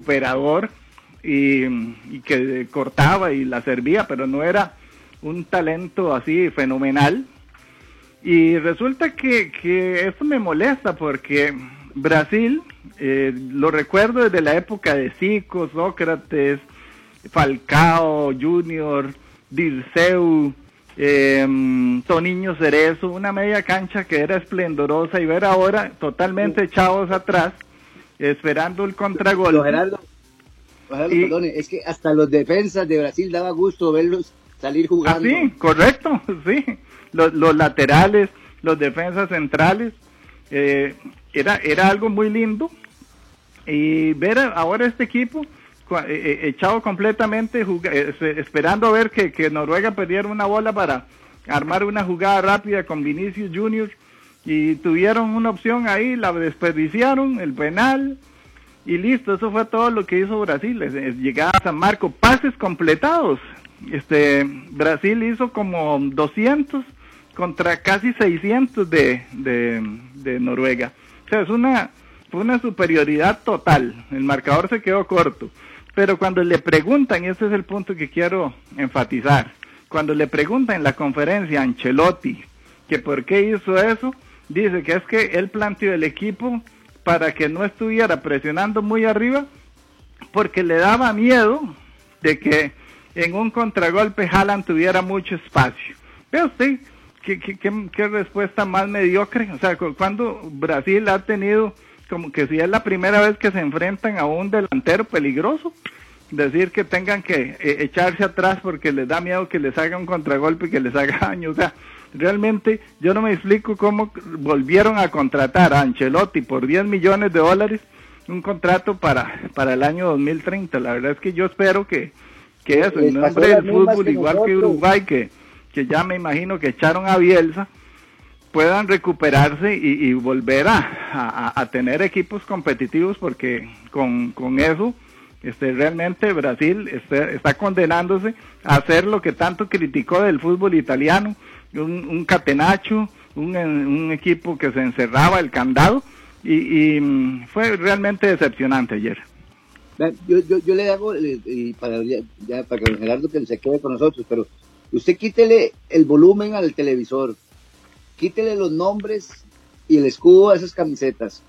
recuperador y que cortaba y la servía, pero no era un talento así fenomenal. Y resulta que esto me molesta porque Brasil, lo recuerdo desde la época de Zico, Sócrates, Falcao Junior, Dirceu, Toninho Cerezo, una media cancha que era esplendorosa, y ver ahora totalmente echados atrás, esperando el contragolpe. Gerardo, perdone, es que hasta los defensas de Brasil daba gusto verlos salir jugando. Sí, correcto, sí. Los laterales, los defensas centrales, era algo muy lindo. Y ver ahora este equipo echado completamente, esperando a ver que Noruega perdiera una bola para armar una jugada rápida con Vinicius Junior, y tuvieron una opción ahí, la desperdiciaron, el penal, y listo. Eso fue todo lo que hizo Brasil. Llegaba a San Marco, pases completados. Brasil hizo como 200 contra casi 600 de Noruega. O sea, fue una superioridad total. El marcador se quedó corto. Pero cuando le preguntan, y este es el punto que quiero enfatizar, cuando le preguntan en la conferencia a Ancelotti que por qué hizo eso, dice que es que él planteó el equipo para que no estuviera presionando muy arriba, porque le daba miedo de que en un contragolpe Haaland tuviera mucho espacio. Ve usted qué respuesta más mediocre. O sea, cuando Brasil ha tenido, como que si es la primera vez que se enfrentan a un delantero peligroso, decir que tengan que echarse atrás porque les da miedo que les haga un contragolpe y que les haga daño. O sea, realmente yo no me explico cómo volvieron a contratar a Ancelotti por $10 millones, un contrato para el año 2030. La verdad es que yo espero que eso, en nombre del fútbol, igual que Uruguay, que ya me imagino que echaron a Bielsa, puedan recuperarse y volver a tener equipos competitivos, porque con eso realmente Brasil está condenándose a hacer lo que tanto criticó del fútbol italiano, un catenaccio, un equipo que se encerraba el candado, y fue realmente decepcionante ayer. Yo le hago, y para que don Gerardo que se quede con nosotros, pero usted quítele el volumen al televisor, quítele los nombres y el escudo a esas camisetas,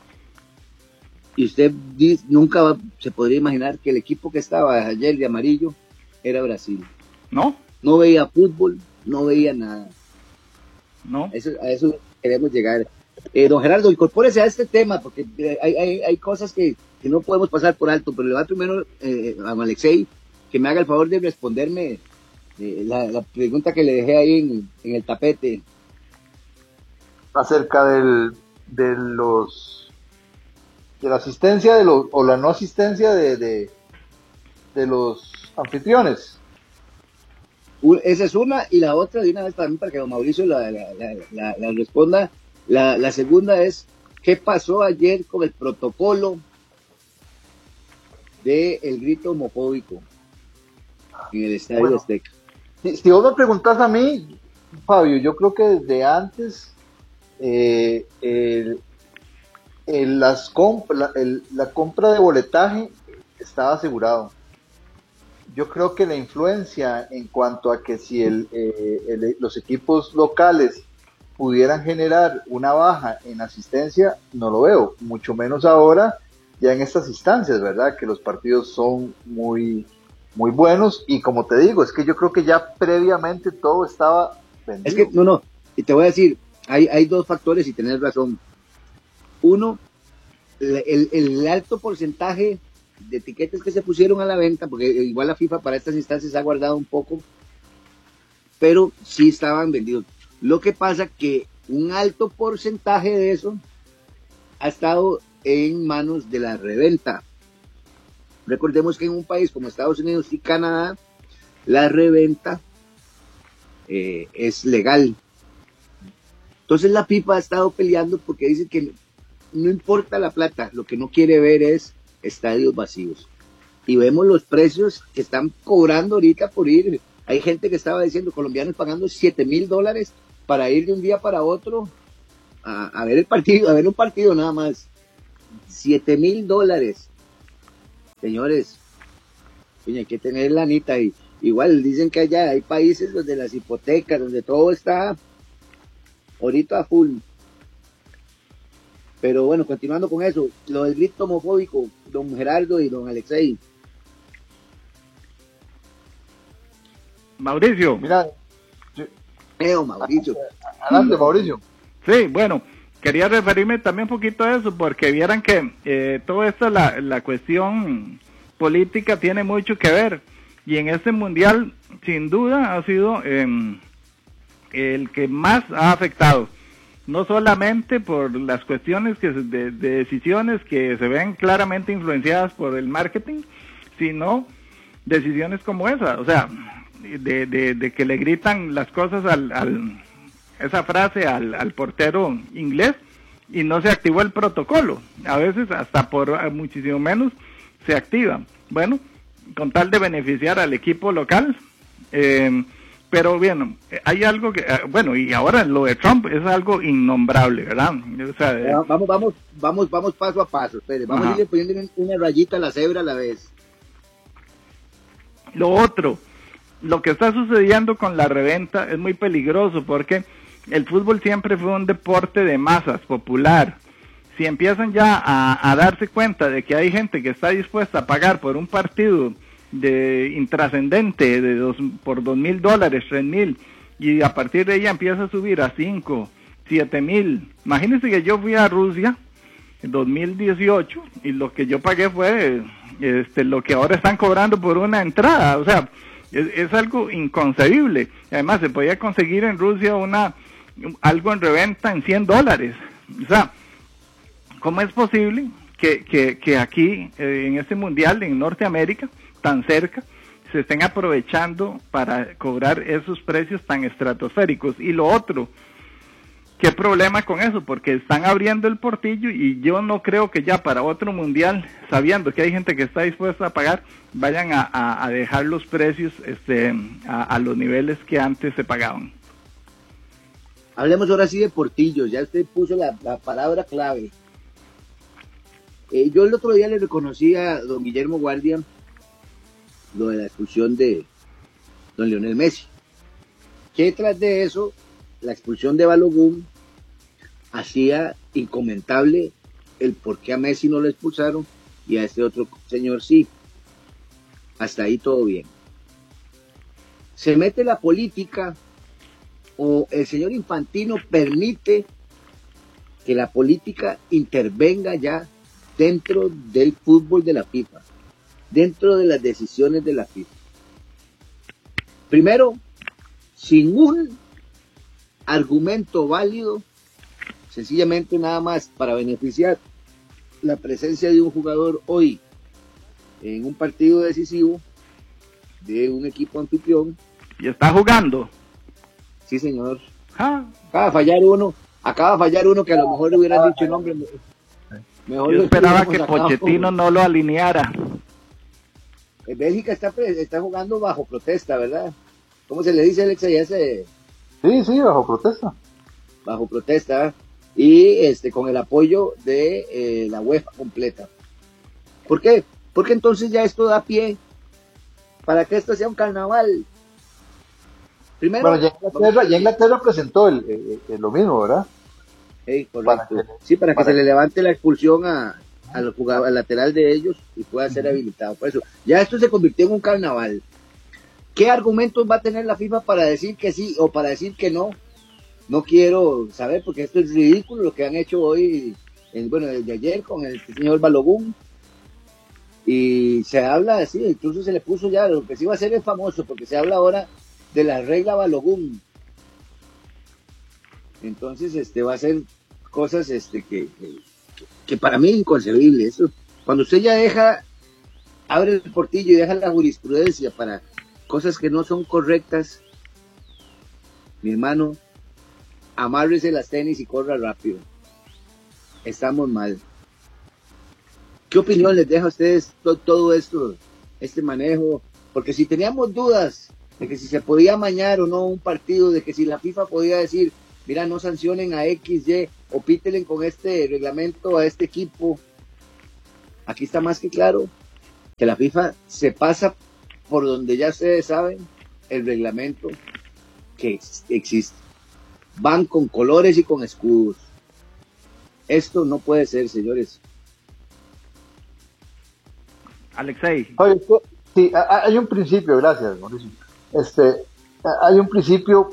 y usted nunca se podría imaginar que el equipo que estaba ayer de amarillo era Brasil. No veía fútbol, no veía nada. A eso queremos llegar. Don Gerardo, incorpórese a este tema, porque hay cosas que no podemos pasar por alto, pero le va primero a Alexei que me haga el favor de responderme la pregunta que le dejé ahí en el tapete. Acerca de la asistencia o la no asistencia de los anfitriones. Esa es una, y la otra, de una vez también para que don Mauricio la responda, la segunda es, ¿qué pasó ayer con el protocolo del grito homofóbico en el Estadio Azteca? Si vos me preguntás a mí, Fabio, yo creo que desde antes la compra de boletaje estaba asegurado. Yo creo que la influencia en cuanto a que si los equipos locales pudieran generar una baja en asistencia, no lo veo, mucho menos ahora, ya en estas instancias, ¿verdad? Que los partidos son muy, muy buenos, y como te digo, es que yo creo que ya previamente todo estaba vendido. Es que, y te voy a decir, hay dos factores y tenés razón. Uno, el alto porcentaje de etiquetas que se pusieron a la venta, porque igual la FIFA para estas instancias ha guardado un poco, pero sí estaban vendidos. Lo que pasa que un alto porcentaje de eso ha estado en manos de la reventa. Recordemos que en un país como Estados Unidos y Canadá, la reventa es legal. Entonces la FIFA ha estado peleando porque dice que no importa la plata, lo que no quiere ver es estadios vacíos. Y vemos los precios que están cobrando ahorita por ir. Hay gente que estaba diciendo, colombianos pagando $7,000 para ir de un día para otro a ver el partido, a ver un partido nada más. $7,000. señores, coño, hay que tener lanita. Y igual dicen que allá hay países donde las hipotecas, donde todo está ahorita a full. Pero bueno, continuando con eso, lo del grito homofóbico, don Gerardo y don Alexei. Mauricio. Mira, Mauricio. adelante, Mauricio. Sí, bueno, quería referirme también un poquito a eso, porque vieran que todo esto, la cuestión política tiene mucho que ver, y en este mundial, sin duda, ha sido el que más ha afectado, no solamente por las cuestiones de decisiones que se ven claramente influenciadas por el marketing, sino decisiones como esa, o sea, de que le gritan las cosas esa frase al portero inglés y no se activó el protocolo. A veces hasta por muchísimo menos se activa. Bueno, con tal de beneficiar al equipo local. Pero bien, hay algo que, bueno, y ahora lo de Trump es algo innombrable, ¿verdad? O sea, vamos paso a paso. Espere, vamos a irle poniendo una rayita a la cebra a la vez. Lo otro, lo que está sucediendo con la reventa es muy peligroso porque el fútbol siempre fue un deporte de masas, popular. Si empiezan ya a darse cuenta de que hay gente que está dispuesta a pagar por un partido intrascendente por $2,000, $3,000, y a partir de ella empieza a subir a 5, 7,000. Imagínense que yo fui a Rusia en 2018 y lo que yo pagué fue lo que ahora están cobrando por una entrada. O sea, es algo inconcebible. Además, se podía conseguir en Rusia algo en reventa en $100. O sea, ¿cómo es posible que aquí, en este mundial, en Norteamérica, tan cerca, se estén aprovechando para cobrar esos precios tan estratosféricos? Y lo otro, ¿qué problema con eso? Porque están abriendo el portillo y yo no creo que ya para otro mundial, sabiendo que hay gente que está dispuesta a pagar, vayan a dejar los precios a los niveles que antes se pagaban. Hablemos ahora sí de portillos, ya usted puso la palabra clave. Yo el otro día le reconocí a don Guillermo Guardia lo de la expulsión de don Lionel Messi. Que detrás de eso, la expulsión de Balogun hacía incomentable el por qué a Messi no lo expulsaron y a este otro señor sí. Hasta ahí todo bien. Se mete la política, o el señor Infantino permite que la política intervenga ya dentro del fútbol de la FIFA, dentro de las decisiones de la FIFA. Primero, sin un argumento válido, sencillamente nada más para beneficiar la presencia de un jugador hoy en un partido decisivo de un equipo anfitrión. ¿Y está jugando? Sí, señor. Acaba de fallar uno que a lo mejor le hubieran dicho el nombre. Yo esperaba que Pochettino no lo alineara. Bélgica está jugando bajo protesta, ¿verdad? ¿Cómo se le dice, Alexa? Sí, bajo protesta. Bajo protesta, y con el apoyo de la UEFA completa. ¿Por qué? Porque entonces ya esto da pie para que esto sea un carnaval. Primero, bueno, ya Inglaterra presentó lo mismo, ¿verdad? Correcto. Para que se le levante la expulsión al lateral de ellos y pueda ser habilitado. Por eso, ya esto se convirtió en un carnaval. ¿Qué argumentos va a tener la FIFA para decir que sí o para decir que no? No quiero saber, porque esto es ridículo lo que han hecho hoy, desde ayer con el señor Balogun. Y se habla así, incluso se le puso ya, lo que sí va a ser es famoso, porque se habla ahora de la regla Balogun. Entonces, va a ser cosas que para mí es inconcebible. Eso, cuando usted ya abre el portillo y deja la jurisprudencia para cosas que no son correctas, mi hermano, amárrese las tenis y corra rápido. Estamos mal. ¿Qué opinión les deja a ustedes todo esto, este manejo? Porque si teníamos dudas de que si se podía amañar o no un partido, de que si la FIFA podía decir, mira, no sancionen a X, Y, o pítelen con este reglamento a este equipo, aquí está más que claro que la FIFA se pasa por donde ya ustedes saben el reglamento que existe. Van con colores y con escudos. Esto no puede ser, señores. Alexei. Oye, sí, hay un principio, gracias, Mauricio. Hay un principio,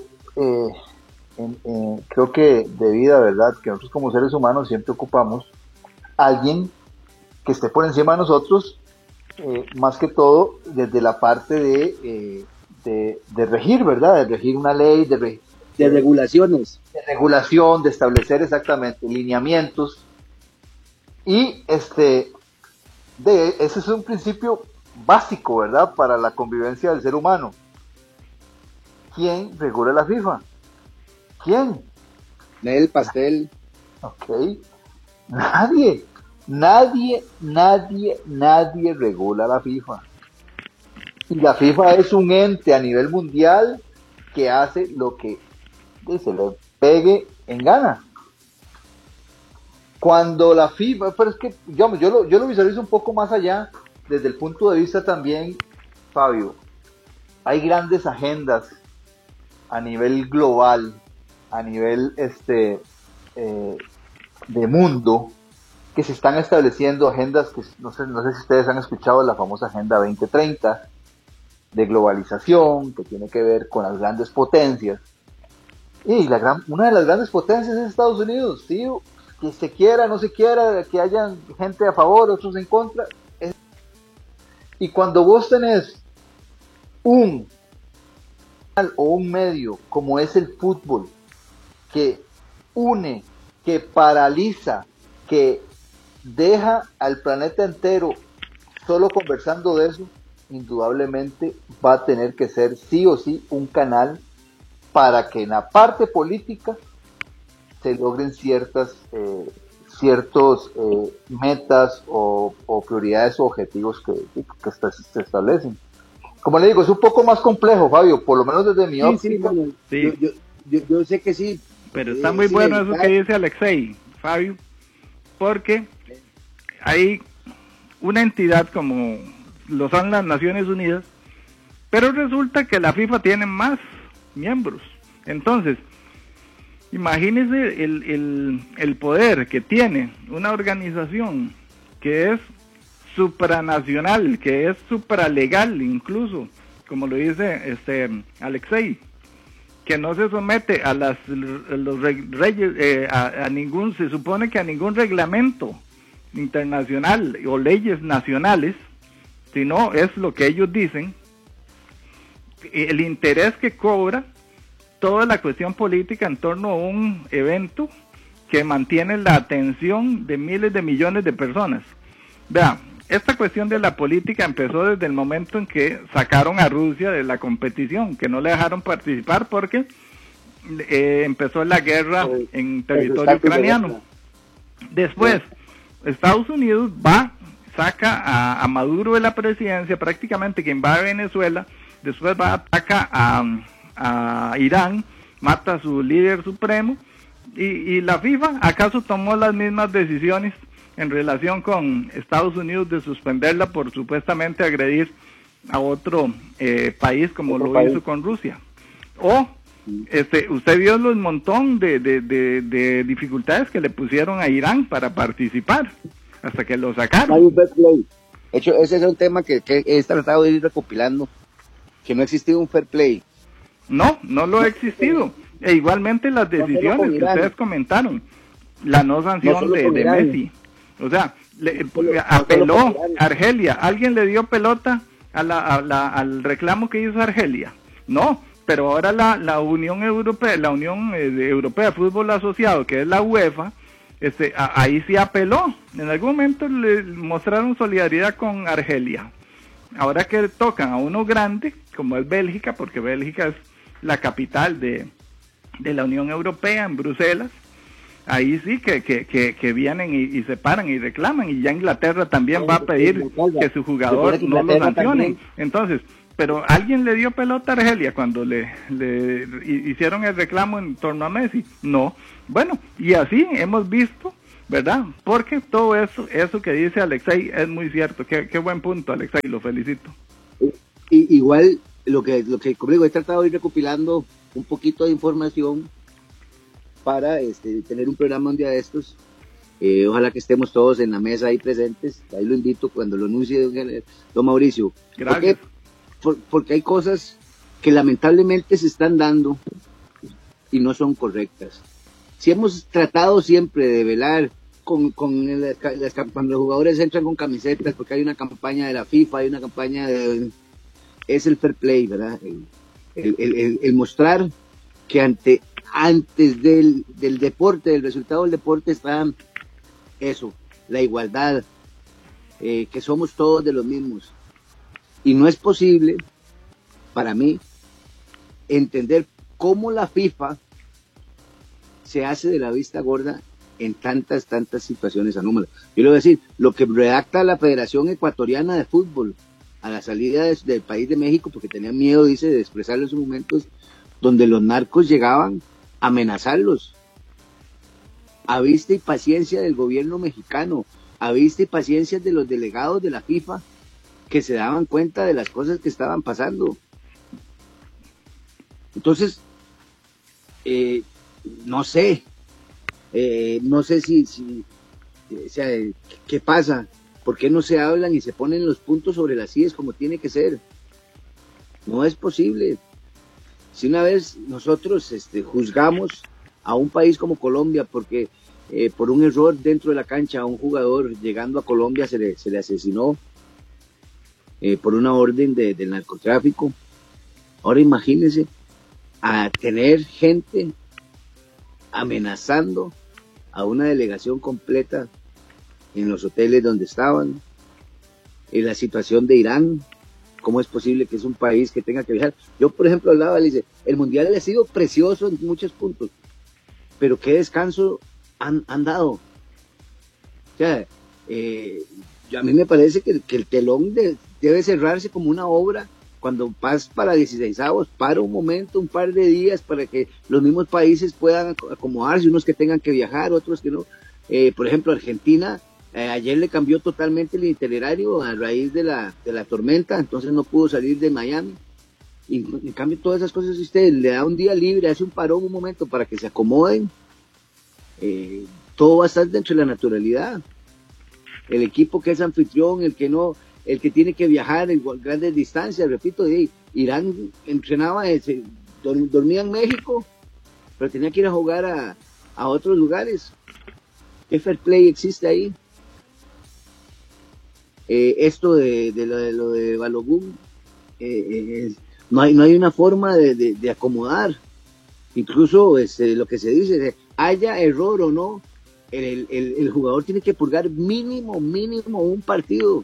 creo que de vida, ¿verdad? Que nosotros como seres humanos siempre ocupamos alguien que esté por encima de nosotros, más que todo desde la parte de regir, ¿verdad? De regir una ley, de regulaciones. De regulación, de establecer exactamente lineamientos. Y ese es un principio básico, ¿verdad? Para la convivencia del ser humano. ¿Quién regula la FIFA? ¿Quién? El pastel. Ok. Nadie regula la FIFA. Y la FIFA es un ente a nivel mundial que hace lo que se le pegue en gana. Cuando la FIFA, pero es que digamos, yo lo visualizo un poco más allá, desde el punto de vista también, Fabio, hay grandes agendas a nivel global, a nivel de mundo, que se están estableciendo agendas que no sé si ustedes han escuchado la famosa Agenda 2030 de globalización, que tiene que ver con las grandes potencias. Y una de las grandes potencias es Estados Unidos, tío. Que se quiera, no se quiera, que haya gente a favor, otros en contra. Y cuando vos tenés un medio como es el fútbol, que une, que paraliza, que deja al planeta entero solo conversando de eso, indudablemente va a tener que ser sí o sí un canal para que en la parte política se logren ciertos metas o prioridades o objetivos que se establecen. Como le digo, es un poco más complejo, Fabio, por lo menos desde mi óptica. Sí. Yo sé que sí. Pero está muy bueno eso que dice Alexei, Fabio, porque hay una entidad como lo son las Naciones Unidas, pero resulta que la FIFA tiene más miembros. Entonces, imagínese el poder que tiene una organización que es supranacional, que es supralegal incluso, como lo dice Alexei, que no se somete a los reyes, a ningún, se supone que a ningún reglamento internacional o leyes nacionales, sino es lo que ellos dicen, el interés que cobra toda la cuestión política en torno a un evento que mantiene la atención de miles de millones de personas. Vea, esta cuestión de la política empezó desde el momento en que sacaron a Rusia de la competición, que no le dejaron participar porque empezó la guerra en territorio ucraniano. Después, Estados Unidos saca a Maduro de la presidencia, prácticamente que invade Venezuela, después ataca a Irán, mata a su líder supremo, y la FIFA acaso tomó las mismas decisiones en relación con Estados Unidos de suspenderla por supuestamente agredir a otro país como lo hizo con Rusia. O usted vio los montón de dificultades que le pusieron a Irán para participar hasta que lo sacaron. Hay un fair play. De hecho, ese es un tema que he tratado de ir recopilando, que no ha existido un fair play. No lo ha existido. E igualmente las decisiones que ustedes comentaron, la no sanción de Messi. O sea, apeló Argelia. ¿Alguien le dio pelota al reclamo que hizo Argelia? No, pero ahora la Unión Europea, Europea de Fútbol Asociado, que es la UEFA, ahí sí apeló. En algún momento le mostraron solidaridad con Argelia. Ahora que tocan a uno grande, como es Bélgica, porque Bélgica es la capital de la Unión Europea, en Bruselas, ahí sí que vienen y se paran y reclaman, y ya Inglaterra también va a pedir que su jugador no lo sancionen. Entonces, pero ¿alguien le dio pelota a Argelia cuando le hicieron el reclamo en torno a Messi? No. Bueno, y así hemos visto ¿verdad? Porque todo eso que dice Alexei es muy cierto. Qué buen punto, Alexei, lo felicito. Y igual, lo que como digo, he tratado de ir recopilando un poquito de información para tener un programa un día de estos. Ojalá que estemos todos en la mesa ahí presentes. Ahí lo invito cuando lo anuncie don Mauricio. Gracias. Porque hay cosas que lamentablemente se están dando y no son correctas. Si hemos tratado siempre de velar cuando los jugadores entran con camisetas, porque hay una campaña de la FIFA, hay una campaña es el fair play, ¿verdad? El mostrar que antes del deporte, del resultado del deporte, está eso, la igualdad, que somos todos de los mismos. Y no es posible, para mí, entender cómo la FIFA se hace de la vista gorda en tantas situaciones anómalas. Yo le voy a decir, lo que redacta la Federación Ecuatoriana de Fútbol a la salida del país de México, porque tenían miedo, dice, de expresarlo en sus momentos, donde los narcos llegaban a amenazarlos, a vista y paciencia del gobierno mexicano, a vista y paciencia de los delegados de la FIFA, que se daban cuenta de las cosas que estaban pasando. Entonces, no sé si o sea, ¿qué pasa? ¿Por qué no se hablan y se ponen los puntos sobre las IES como tiene que ser? No es posible. Si una vez nosotros juzgamos a un país como Colombia porque por un error dentro de la cancha a un jugador llegando a Colombia se le asesinó por una orden del narcotráfico, ahora imagínense a tener gente amenazando a una delegación completa en los hoteles donde estaban, en la situación de Irán. ¿Cómo es posible que es un país que tenga que viajar? Yo, por ejemplo, hablaba, le dice, el mundial ha sido precioso en muchos puntos, pero qué descanso han dado. O sea, a mí me parece que el telón debe cerrarse como una obra. Cuando vas para 16avos, para un momento, un par de días, para que los mismos países puedan acomodarse, unos que tengan que viajar, otros que no. Por ejemplo, Argentina, ayer le cambió totalmente el itinerario a raíz de la tormenta, entonces no pudo salir de Miami. Y en cambio, todas esas cosas, si usted le da un día libre, hace un parón, un momento para que se acomoden, todo va a estar dentro de la naturalidad. El equipo que es anfitrión, el que no, el que tiene que viajar en grandes distancias, repito, Irán entrenaba, dormía en México, pero tenía que ir a jugar a otros lugares. ¿Qué fair play existe ahí? Esto de lo de Balogun, no hay una forma de acomodar. Incluso lo que se dice, haya error o no, el jugador tiene que purgar mínimo un partido.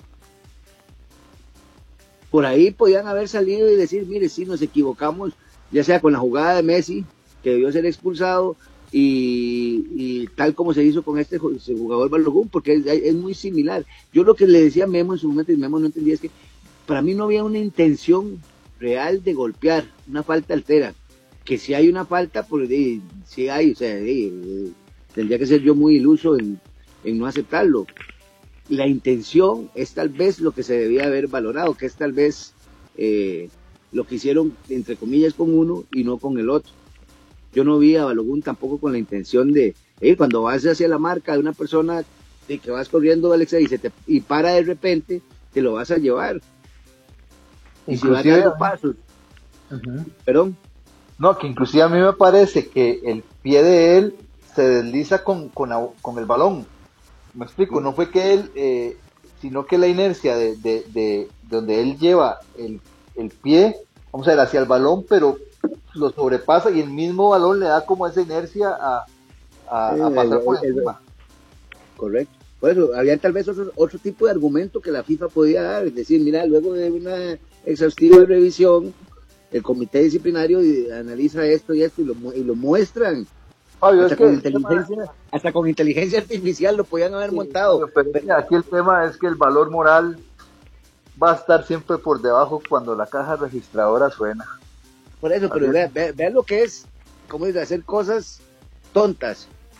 Por ahí podían haber salido y decir, mire, sí, nos equivocamos, ya sea con la jugada de Messi, que debió ser expulsado, y tal como se hizo con este jugador Balogun, porque es muy similar. Yo lo que le decía a Memo en su momento, y Memo no entendía, es que para mí no había una intención real de golpear, una falta altera. Que si hay una falta, pues sí hay, o sea, tendría que ser yo muy iluso en no aceptarlo. La intención es tal vez lo que se debía haber valorado, que es tal vez lo que hicieron, entre comillas, con uno y no con el otro. Yo no vi a Balogun tampoco con la intención de, cuando vas hacia la marca de una persona de que vas corriendo, Alexa, y para de repente, te lo vas a llevar. Y si vas dando pasos. Perdón. No, que inclusive a mí me parece que el pie de él se desliza con el balón. Me explico, no fue que él, sino que la inercia de donde él lleva el pie, vamos a ver, hacia el balón, pero lo sobrepasa y el mismo balón le da como esa inercia a pasar por encima. Correcto. Por eso, había tal vez otro tipo de argumento que la FIFA podía dar, es decir, mira, luego de una exhaustiva revisión, el comité disciplinario analiza esto y lo muestran. Fabio, hasta con inteligencia artificial lo podían haber montado. Pero aquí el tema es que el valor moral va a estar siempre por debajo cuando la caja registradora suena. Por eso, pero vean lo que es, como dice, hacer cosas tontas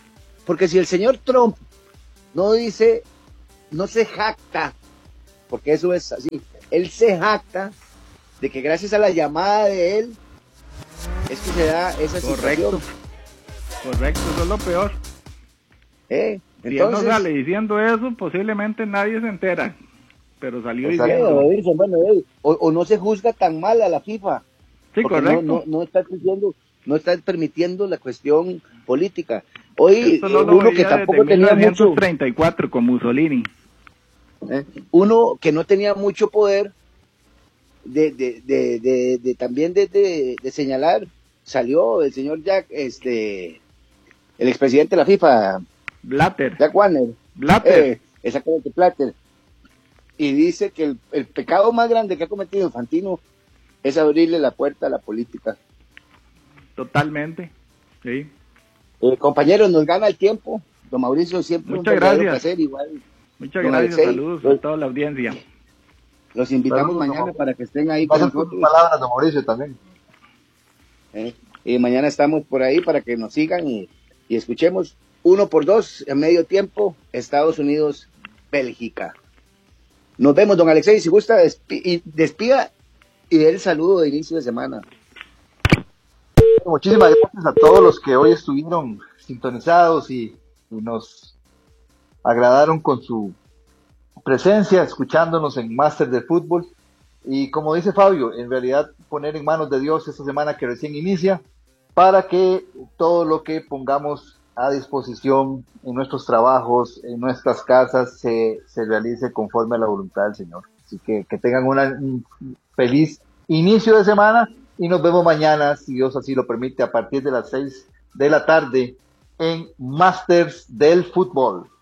Porque si el señor Trump no dice, no se jacta, porque eso es así, él se jacta de que gracias a la llamada de él es que se da esa situación. Correcto, eso es lo peor. Entonces, si él no sale diciendo eso, posiblemente nadie se entera, pero salió diciendo. Bueno, o no se juzga tan mal a la FIFA. Sí, correcto. No está permitiendo la cuestión política. Hoy no uno que tampoco tenía 1934 mucho, con Mussolini. Uno que no tenía mucho poder también de señalar, salió el señor Jack, el expresidente de la FIFA, Blatter. Jack Warner. Blatter. Exactamente, Blatter. Y dice que el pecado más grande que ha cometido Infantino es abrirle la puerta a la política. Totalmente, sí. Compañeros, nos gana el tiempo. Don Mauricio, siempre muchas gracias. Placer, igual. Muchas gracias, Alexei. Saludos a toda la audiencia. Los invitamos mañana para que estén ahí con nosotros. Palabras, don Mauricio, también. Y mañana estamos por ahí para que nos sigan y escuchemos 1-2 en medio tiempo, Estados Unidos, Bélgica. Nos vemos, don Alexei, si gusta, despida y dé el saludo de inicio de semana. Muchísimas gracias a todos los que hoy estuvieron sintonizados y nos agradaron con su presencia, escuchándonos en Máster de Fútbol. Y como dice Fabio, en realidad poner en manos de Dios esta semana que recién inicia, para que todo lo que pongamos a disposición en nuestros trabajos, en nuestras casas, se realice conforme a la voluntad del Señor. Así que tengan un feliz inicio de semana y nos vemos mañana, si Dios así lo permite, a partir de las 6 de la tarde en Masters del Fútbol.